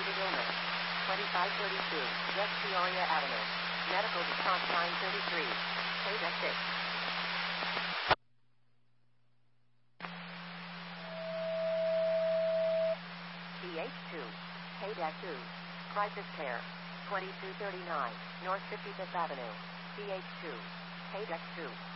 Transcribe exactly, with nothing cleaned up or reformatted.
Work-related illness. twenty-five thirty-two West Peoria Avenue. Medical response nine thirty-three. Page six. P H two. Page two. Crisis Care. twenty-two thirty-nine North fifty-fifth Avenue. P H two. Page two.